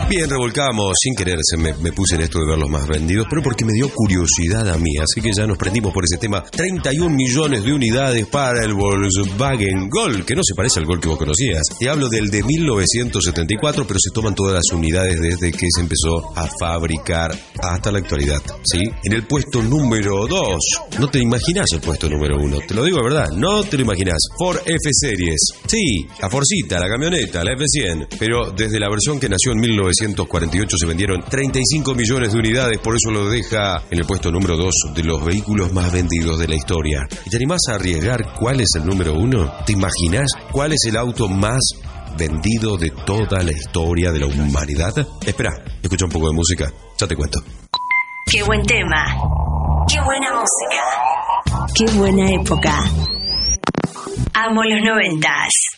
Bien, revolcamos, sin querer me puse en esto de ver los más vendidos, pero porque me dio curiosidad a mí, así que ya nos prendimos por ese tema. 31 millones de unidades para el Volkswagen Gol, que no se parece al Gol que vos conocías. Te hablo del de 1974, pero se toman todas las unidades desde que se empezó a fabricar hasta la actualidad, ¿sí? En el puesto número 2, no te imaginás el puesto número 1, te lo digo de verdad, no te lo imaginás. Ford F-Series, sí, la Forcita, la camioneta, la F100, pero desde la versión que nació en 1948 se vendieron 35 millones de unidades, por eso lo deja en el puesto número 2 de los vehículos más vendidos de la historia. ¿Y te animás a arriesgar cuál es el número 1? ¿Te imaginás cuál es el auto más vendido de toda la historia de la humanidad? Espera, escucha un poco de música, ya te cuento. Qué buen tema, qué buena música, qué buena época. Amo los 90s.